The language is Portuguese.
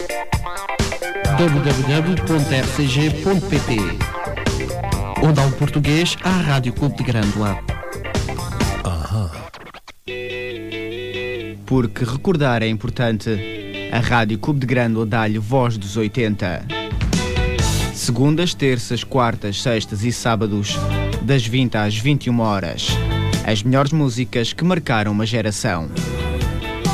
www.rcg.pt, onde há um português à Rádio Clube de Grândola. Porque recordar é importante, a Rádio Clube de Grândola dá-lhe voz dos 80. Segundas, terças, quartas, sextas e sábados, das 20 às 21 horas. As melhores músicas que marcaram uma geração.